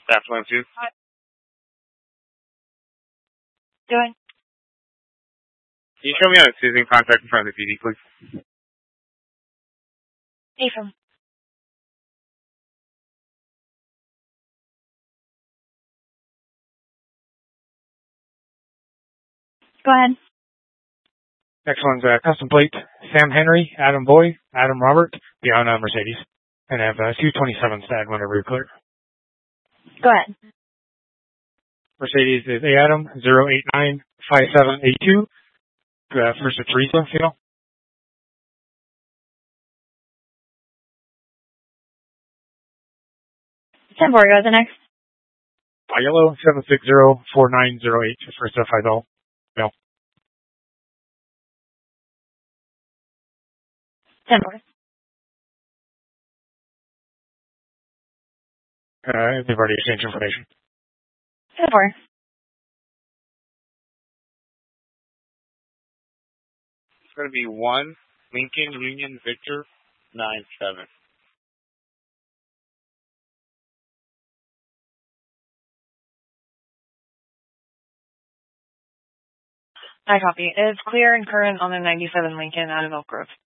That's 1-2. Go ahead. Can you show me how to citizen contact in front of the PD, please? Affirm. Go ahead. Next one's custom plate. Sam Henry, Adam Boy, Adam Robert, beyond Mercedes. And I have 227s to add whenever you're clear. Go ahead. Mercedes is Adam 0895782. First to Teresa, female. 10-4, go to the next. Yellow 7604908. First to Faisal, male. 10-4. They've already exchanged information. 10-4. It's going to be 1 Lincoln Union Victor 97. I copy. It's clear and current on the 97 Lincoln out of Elk Grove.